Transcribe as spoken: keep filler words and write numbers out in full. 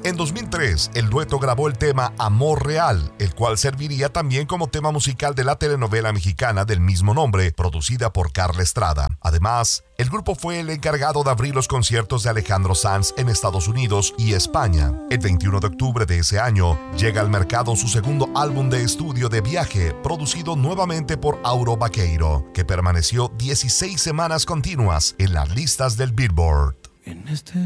En dos mil tres, el dueto grabó el tema Amor Real, el cual serviría también como tema musical de la telenovela mexicana del mismo nombre, producida por Carla Estrada. Además, el grupo fue el encargado de abrir los conciertos de Alejandro Sanz en Estados Unidos y España. El veintiuno de octubre de ese año, llega al mercado su segundo álbum de estudio de Viaje, producido nuevamente por Auro Vaqueiro, que permaneció dieciséis semanas continuas en las listas del Billboard. En este